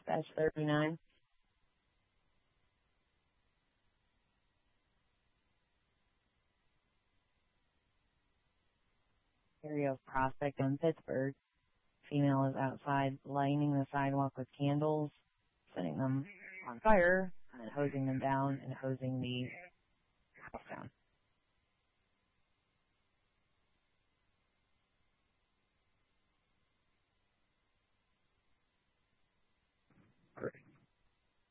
6-39. Area of Prospect in Pittsburgh. Female is outside lighting the sidewalk with candles, setting them on fire, and then hosing them down and hosing the house down.